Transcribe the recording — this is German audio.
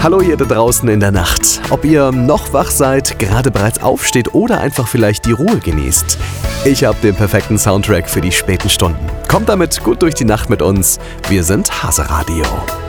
Hallo ihr da draußen in der Nacht. Ob ihr noch wach seid, gerade bereits aufsteht oder einfach vielleicht die Ruhe genießt. Ich habe den perfekten Soundtrack für die späten Stunden. Kommt damit gut durch die Nacht mit uns. Wir sind Haseradio.